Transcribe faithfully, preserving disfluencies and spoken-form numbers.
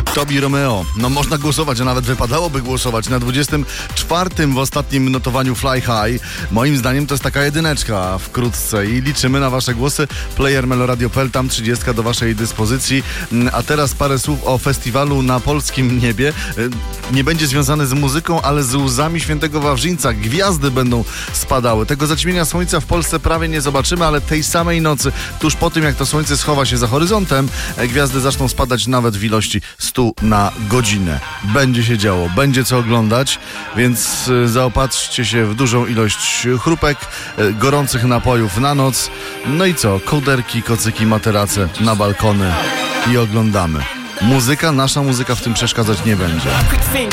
Tobi Romeo. No można głosować, a nawet wypadałoby głosować na dwudziestym czwartym w ostatnim notowaniu Fly High. Moim zdaniem to jest taka jedyneczka wkrótce i liczymy na wasze głosy. Player Meloradio kropka p l, tam trzydziestka do waszej dyspozycji. A teraz parę słów o festiwalu na polskim niebie. Nie będzie związane z muzyką, ale z łzami świętego Wawrzyńca. Gwiazdy będą spadały. Tego zaćmienia słońca w Polsce prawie nie zobaczymy, ale tej samej nocy, tuż po tym jak to słońce schowa się za horyzontem, gwiazdy zaczną spadać nawet w ilości stu na godzinę. Będzie się działo, będzie co oglądać, więc zaopatrzcie się w dużą ilość chrupek, gorących napojów na noc. No i co? Kołderki, kocyki, materace na balkony i oglądamy. Muzyka, nasza muzyka w tym przeszkadzać nie będzie.